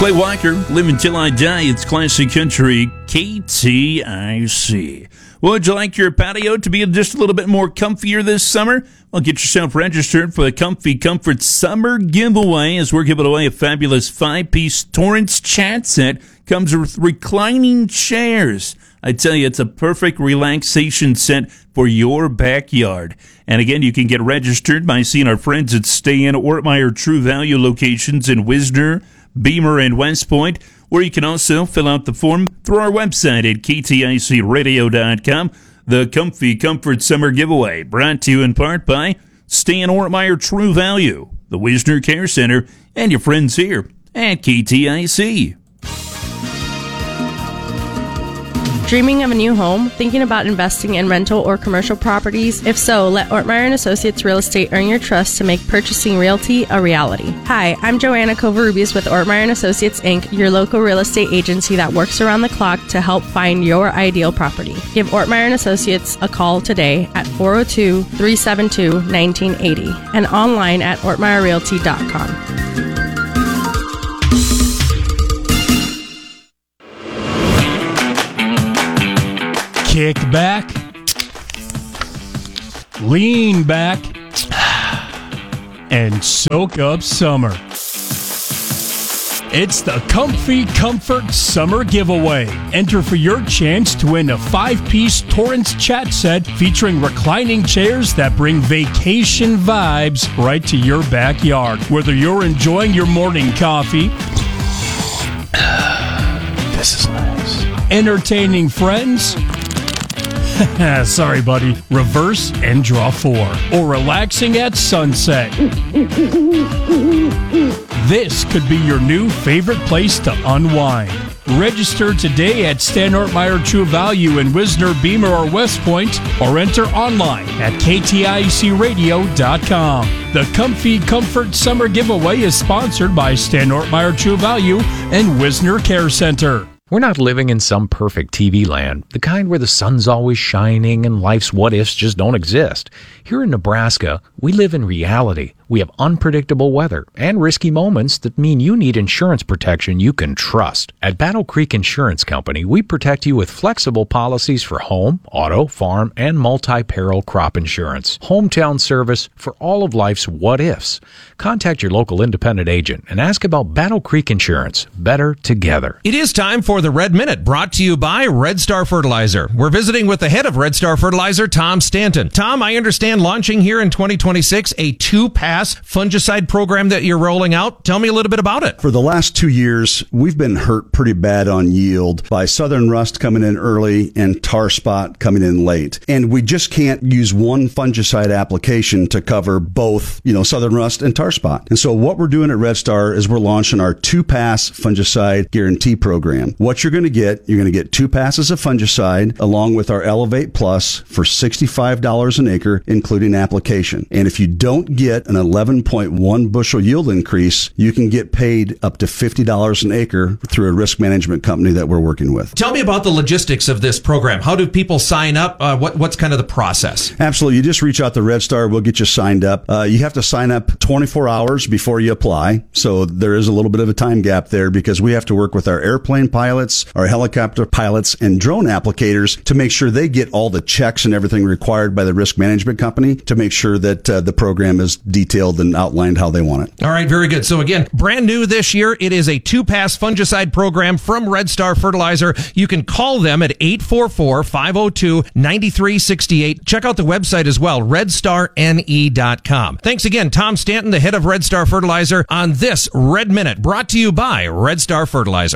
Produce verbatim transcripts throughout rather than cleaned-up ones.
Clay Walker, Live Until I Die. It's classic country, K T I C. Would you like your patio to be just a little bit more comfier this summer? Well, get yourself registered for the Comfy Comfort Summer Giveaway, as we're giving away a fabulous five-piece Torrance chat set. Comes with reclining chairs. I tell you, it's a perfect relaxation set for your backyard. And again, you can get registered by seeing our friends at Stay Inn Ortmeyer True Value locations in Wisner, Beamer, and West Point, or you can also fill out the form through our website at K T I C radio dot com. The Comfy Comfort Summer Giveaway, brought to you in part by Stay Inn Ortmeyer True Value, the Wisner Care Center, and your friends here at K T I C. Dreaming of a new home? Thinking about investing in rental or commercial properties? If so, let Ortmeyer and Associates Real Estate earn your trust to make purchasing realty a reality. Hi, I'm Joanna Covarrubias with Ortmeyer and Associates, Incorporated, your local real estate agency that works around the clock to help find your ideal property. Give Ortmeyer and Associates a call today at four oh two, three seven two, one nine eight oh and online at ortmeyer realty dot com. Kick back, lean back, and soak up summer. It's the Comfy Comfort Summer Giveaway. Enter for your chance to win a five-piece Torrance chat set featuring reclining chairs that bring vacation vibes right to your backyard. Whether you're enjoying your morning coffee, this is nice, entertaining friends, sorry, buddy. Reverse and draw four. Or relaxing at sunset. This could be your new favorite place to unwind. Register today at Stan Ortmeyer True Value in Wisner, Beamer, or West Point, or enter online at K T I C radio dot com. The Comfy Comfort Summer Giveaway is sponsored by Stan Ortmeyer True Value and Wisner Care Center. We're not living in some perfect T V land, the kind where the sun's always shining and life's what-ifs just don't exist. Here in Nebraska, we live in reality. We have unpredictable weather and risky moments that mean you need insurance protection you can trust. At Battle Creek Insurance Company, we protect you with flexible policies for home, auto, farm, and multi-peril crop insurance. Hometown service for all of life's what-ifs. Contact your local independent agent and ask about Battle Creek Insurance. Better together. It is time for the Red Minute, brought to you by Red Star Fertilizer. We're visiting with the head of Red Star Fertilizer, Tom Stanton. Tom, I understand launching here in twenty twenty-six a two-pass fungicide program that you're rolling out. Tell me a little bit about it. For the last two years, we've been hurt pretty bad on yield by southern rust coming in early and tar spot coming in late. And we just can't use one fungicide application to cover both, you know, southern rust and tar spot. And so what we're doing at Red Star is we're launching our two-pass fungicide guarantee program. What you're going to get, you're going to get two passes of fungicide along with our Elevate Plus for sixty-five dollars an acre, including application. And if you don't get an eleven point one bushel yield increase, you can get paid up to fifty dollars an acre through a risk management company that we're working with. Tell me about the logistics of this program. How do people sign up? Uh, what, what's kind of the process? Absolutely. You just reach out to Red Star. We'll get you signed up. Uh, you have to sign up twenty-four hours before you apply. So there is a little bit of a time gap there because we have to work with our airplane pilots, our helicopter pilots, and drone applicators to make sure they get all the checks and everything required by the risk management company to make sure that uh, the program is detailed and outlined how they want it. All right, very good. So again, brand new this year, it is a two-pass fungicide program from Red Star Fertilizer. You can call them at eight four four, five oh two, nine three six eight. Check out the website as well, red star N E dot com. Thanks again, Tom Stanton, the head of Red Star Fertilizer, on this Red Minute, brought to you by Red Star Fertilizer.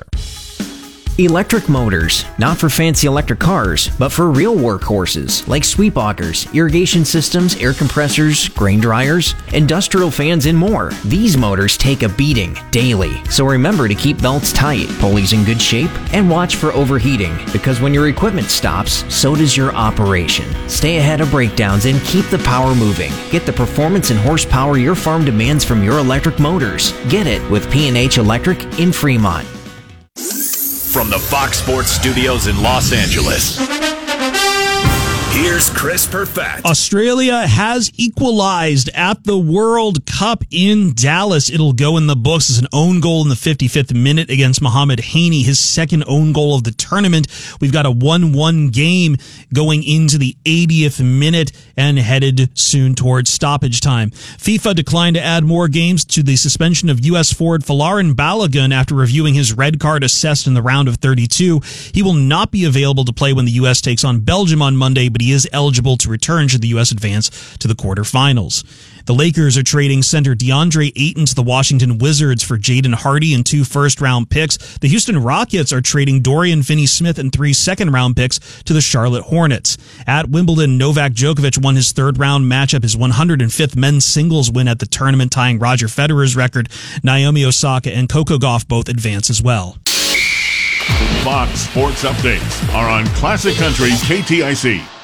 Electric motors, not for fancy electric cars, but for real workhorses like sweep augers, irrigation systems, air compressors, grain dryers, industrial fans, and more. These motors take a beating daily, so remember to keep belts tight, pulleys in good shape, and watch for overheating, because when your equipment stops, so does your operation. Stay ahead of breakdowns and keep the power moving. Get the performance and horsepower your farm demands from your electric motors. Get it with P and H Electric in Fremont. From the Fox Sports Studios in Los Angeles, Here's Chris Perfett. Australia has equalized at the World Cup in Dallas. It'll go in the books as an own goal in the fifty-fifth minute against Mohamed Haney, his second own goal of the tournament. We've got a one one game going into the eightieth minute and headed soon towards stoppage time. FIFA declined to add more games to the suspension of U S forward Folarin Balogun after reviewing his red card assessed in the round of thirty-two. He will not be available to play when the U S takes on Belgium on Monday, but he is eligible to return should the U S advance to the quarterfinals. The Lakers are trading center DeAndre Ayton to the Washington Wizards for Jaden Hardy and two first-round picks. The Houston Rockets are trading Dorian Finney-Smith and three second-round picks to the Charlotte Hornets. At Wimbledon, Novak Djokovic won his third-round matchup, his one hundred fifth men's singles win at the tournament, tying Roger Federer's record. Naomi Osaka and Coco Gauff both advance as well. Fox Sports Updates are on Classic Country K T I C.